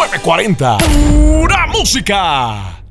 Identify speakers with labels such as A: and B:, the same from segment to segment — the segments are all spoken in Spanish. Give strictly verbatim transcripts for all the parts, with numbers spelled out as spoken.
A: nueve cuarenta. ¡Pura música!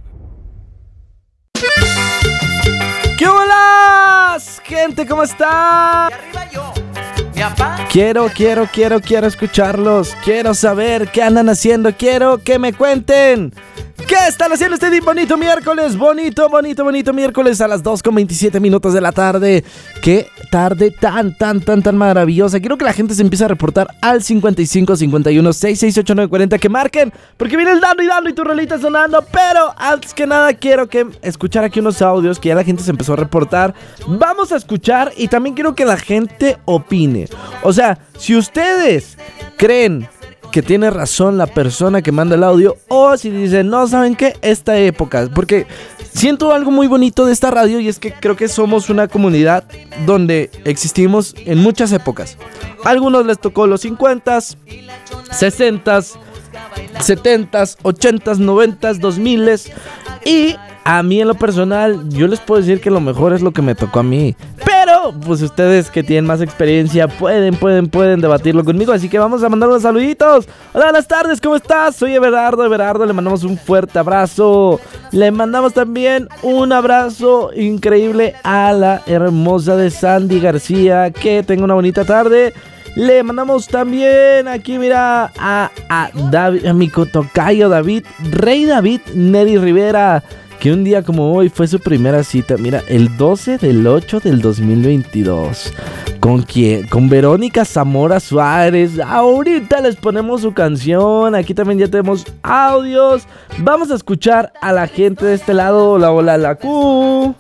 B: ¿Qué hola, gente? ¿Cómo está?
C: Y arriba yo, mi papá.
B: Quiero, quiero, quiero, quiero escucharlos. Quiero saber qué andan haciendo. Quiero que me cuenten qué están haciendo este día bonito miércoles. Bonito, bonito, bonito miércoles a las dos con veintisiete minutos de la tarde. Qué tarde tan, tan, tan, tan maravillosa. Quiero que la gente se empiece a reportar al cincuenta y cinco, cincuenta y uno, sesenta y seis, ochenta y nueve, cuarenta. Que marquen, porque viene el dando y dando y tu rolita sonando. Pero antes que nada quiero que escuchar aquí unos audios que ya la gente se empezó a reportar. Vamos a escuchar y también quiero que la gente opine. O sea, si ustedes creen que tiene razón la persona que manda el audio, o si dicen, no, ¿saben qué? Esta época, porque siento algo muy bonito de esta radio y es que creo que somos una comunidad donde existimos en muchas épocas. A algunos les tocó los cincuentas, sesentas, setentas, ochentas, noventas, dos miles, y a mí en lo personal yo les puedo decir que lo mejor es lo que me tocó a mí. Pero pues ustedes que tienen más experiencia pueden, pueden, pueden debatirlo conmigo. Así que vamos a mandar unos saluditos. Hola, buenas tardes, ¿cómo estás? Soy Everardo, Everardo, le mandamos un fuerte abrazo. Le mandamos también un abrazo increíble a la hermosa de Sandy García. Que tenga una bonita tarde. Le mandamos también aquí, mira, a, a, David, a mi tocayo David, Rey David Neri Rivera, que un día como hoy fue su primera cita, mira, el doce del ocho del dos mil veintidós. ¿Con quién? Con Verónica Zamora Suárez. Ahorita les ponemos su canción. Aquí también ya tenemos audios. Vamos a escuchar a la gente de este lado. Hola, hola, la Q.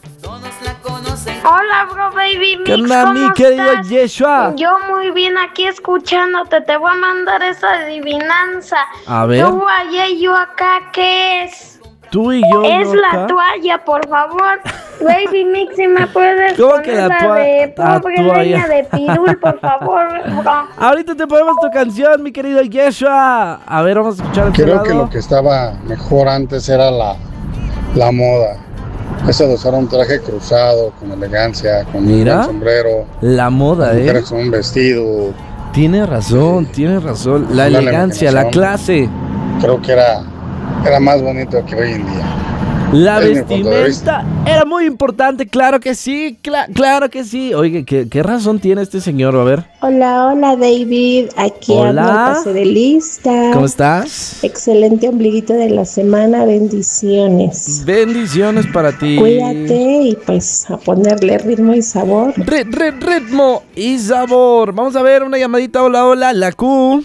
D: Hola, bro, baby mix,
B: ¿Qué onda, mi querido Yeshua?
D: Yo muy bien aquí escuchándote. Te voy a mandar esa adivinanza.
B: A ver.
D: Tú allá y yo acá, ¿qué es?
B: Tú y yo.
D: Es
B: ¿no,
D: la
B: acá?
D: toalla, por favor. Baby Mix, si me puedes
B: ¿Cómo
D: poner
B: que la
D: la
B: toa-
D: de
B: la
D: pobre
B: toalla?
D: reina de Pirul, por favor, bro.
B: Ahorita te ponemos tu canción, mi querido Yeshua. A ver, vamos a escuchar este
E: Creo
B: lado.
E: que lo que estaba mejor antes era la, la moda. Eso de usar un traje cruzado, con elegancia, con
B: Mira.
E: un sombrero.
B: La moda,
E: Las
B: eh.
E: mujeres con un vestido.
B: Tiene razón, tiene razón. La
E: La
B: elegancia, la
E: imaginación.
B: clase.
E: Creo que era, era más bonito que hoy en día.
B: La
E: Es mi punto de
B: vestimenta era muy importante, claro que sí, cla- claro que sí. Oye, ¿qué, ¿qué razón tiene este señor? A ver,
F: Hola, hola David, aquí
B: Hola.
F: ando al pase de lista.
B: ¿cómo estás?
F: Excelente ombliguito de la semana, bendiciones.
B: Bendiciones para ti.
F: Cuídate y pues a ponerle ritmo y sabor.
B: Ri- ri- ritmo y sabor. Vamos a ver una llamadita. Hola, hola, la Q.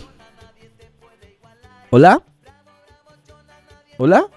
B: Hola. Hola.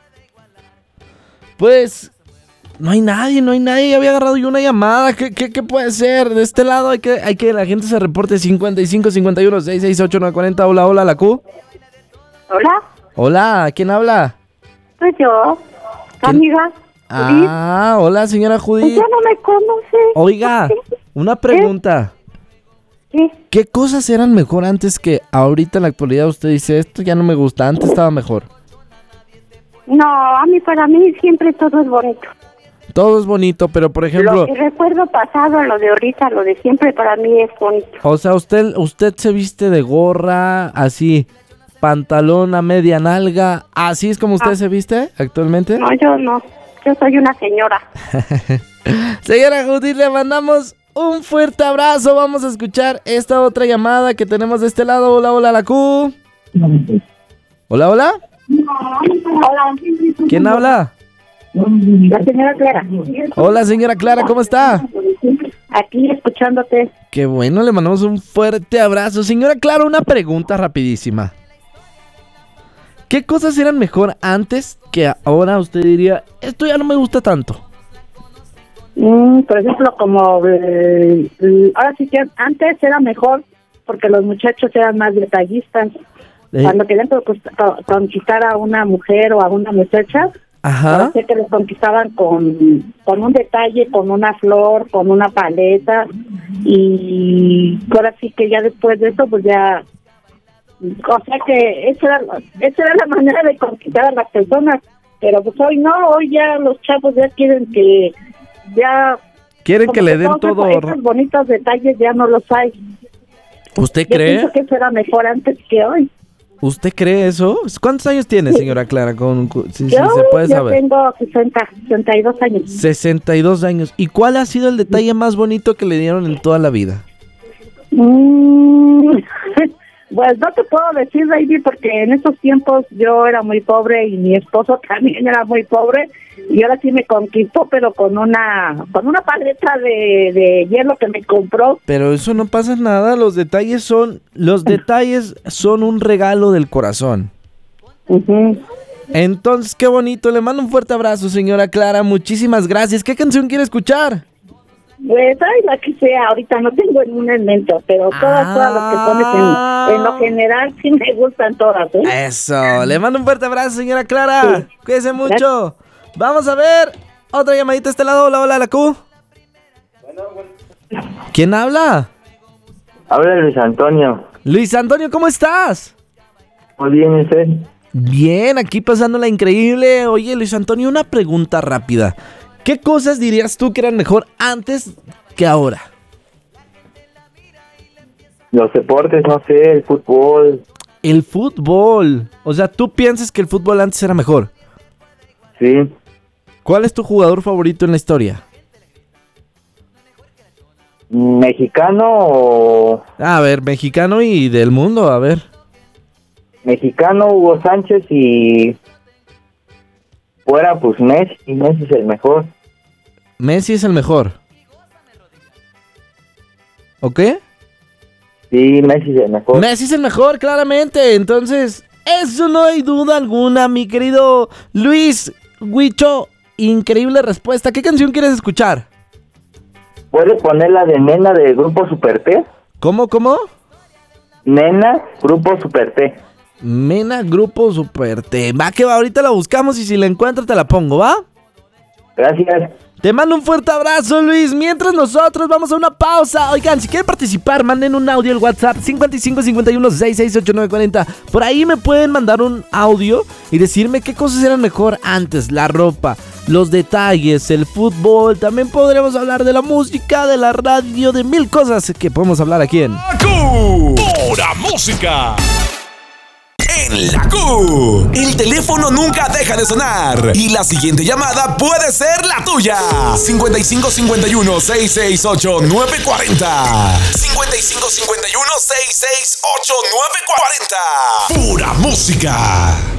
B: Pues no hay nadie, no hay nadie. Ya había agarrado yo una llamada. ¿Qué, qué, qué puede ser? De este lado hay que, hay que la gente se reporte. Cincuenta y cinco, cincuenta y uno, sesenta y seis, ochenta y nueve, cuarenta. Hola, hola, la Q.
G: Hola,
B: Hola, ¿quién habla?
G: soy yo,
B: ¿Quién?
G: amiga. Judith.
B: Ah, hola, señora Judith.
G: Ya no me conoce.
B: Oiga, una pregunta.
G: ¿Qué?
B: ¿Qué cosas eran mejor antes que ahorita en la actualidad usted dice, esto ya no me gusta, antes estaba mejor?
G: No, a mí, para mí siempre todo es bonito.
B: Todo es bonito, pero por
G: Lo
B: ejemplo,
G: que recuerdo pasado, lo de ahorita, lo de siempre, para mí es bonito.
B: o sea, usted usted se viste de gorra, así, pantalón a media nalga, así es como usted
G: Ah.
B: se viste actualmente.
G: No, yo no. Yo soy una señora.
B: Señora Judith, le mandamos un fuerte abrazo. Vamos a escuchar esta otra llamada que tenemos de este lado. Hola, hola, la Q. Hola, hola.
G: Hola.
B: ¿Quién habla?
G: La señora Clara.
B: Hola, señora Clara, ¿cómo está?
G: Aquí escuchándote.
B: Qué bueno, le mandamos un fuerte abrazo. Señora Clara, una pregunta rapidísima. ¿Qué cosas eran mejor antes que ahora usted diría, esto ya no me gusta tanto?
G: Mm, por ejemplo, como eh, eh, ahora sí que antes era mejor porque los muchachos eran más detallistas.
B: Eh,
G: Cuando querían conquist- co- conquistar a una mujer o a una muchacha,
B: Ajá.
G: ahora sí que los conquistaban con, con un detalle, con una flor, con una paleta, y ahora sí que ya después de eso, pues ya, o sea que esa era, esa era la manera de conquistar a las personas, pero pues hoy no, hoy ya los chavos ya quieren que, ya...
B: ¿Quieren
G: como
B: que le den
G: todos
B: todo?
G: esos, esos bonitos detalles ya no los hay.
B: ¿Usted
G: Yo
B: cree?
G: pienso que eso era mejor antes que hoy.
B: ¿Usted cree eso? ¿Cuántos años tiene, señora Clara? Con, con- si, si
G: Yo,
B: se puede
G: yo
B: saber.
G: tengo sesenta, sesenta y dos años.
B: sesenta y dos años. ¿Y cuál ha sido el detalle más bonito que le dieron en toda la vida?
G: Mm, pues no te puedo decir, baby, porque en esos tiempos yo era muy pobre y mi esposo también era muy pobre y ahora sí me conquistó, pero con una con una paleta de, de hielo que me compró.
B: Pero eso no pasa nada, los detalles son los detalles son un regalo del corazón.
G: Ujú.
B: Entonces, qué bonito, le mando un fuerte abrazo, señora Clara, muchísimas gracias. ¿Qué canción quiere escuchar?
G: Pues ay, la que sea, ahorita no tengo en un elemento, pero todas, todas las que pones en, en lo general sí me gustan todas, ¿eh?
B: Eso, le mando un fuerte abrazo, señora Clara.
G: Sí.
B: Cuídese mucho. Vamos a ver otra llamadita a este lado. Hola, hola, la Q. ¿Quién habla?
H: Habla Luis Antonio.
B: Luis Antonio, ¿cómo estás?
H: Muy bien, usted.
B: Bien, aquí pasándola increíble. Oye, Luis Antonio, una pregunta rápida. ¿Qué cosas dirías tú que eran mejor antes que ahora?
H: Los deportes, no sé, el fútbol.
B: El fútbol. O sea, ¿tú piensas que el fútbol antes era mejor?
H: Sí.
B: ¿Cuál es tu jugador favorito en la historia?
H: ¿Mexicano o...?
B: A ver, mexicano y del mundo, a ver.
H: Mexicano, Hugo Sánchez y... Fuera, pues Messi. Y Messi es el mejor.
B: Messi es el mejor. ¿Ok?
H: Sí, Messi es el mejor.
B: Messi es el mejor, claramente. Entonces, eso no hay duda alguna, mi querido Luis Huicho. Increíble respuesta. ¿Qué canción quieres escuchar?
H: ¿Puedes poner la de Nena de Grupo Super T?
B: ¿Cómo, cómo?
H: Nena, Grupo Super T.
B: Mena Grupo Super T. Va que va, ahorita la buscamos y si la encuentro te la pongo, ¿va?
H: Gracias.
B: Te mando un fuerte abrazo, Luis. Mientras nosotros vamos a una pausa. Oigan, si quieren participar, manden un audio al WhatsApp cincuenta y cinco cincuenta y uno sesenta y seis ochenta y nueve cuarenta. Por ahí me pueden mandar un audio y decirme qué cosas eran mejor antes. La ropa, los detalles, el fútbol. También podremos hablar de la música, de la radio, de mil cosas que podemos hablar aquí en
A: ¡Q! ¡Pura música! En la Q, el teléfono nunca deja de sonar y la siguiente llamada puede ser la tuya. cincuenta y cinco cincuenta y uno sesenta y seis ochenta y nueve cuarenta. cincuenta y cinco cincuenta y uno sesenta y seis ochenta y nueve cuarenta. Pura música.